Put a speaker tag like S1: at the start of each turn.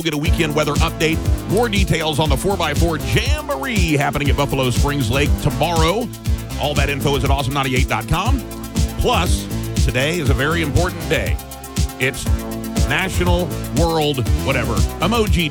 S1: We'll get a weekend weather update. More details on the 4x4 Jamboree happening at Buffalo Springs Lake tomorrow. All that info is at awesome98.com. Plus, today is a very important day. It's National World Whatever Emoji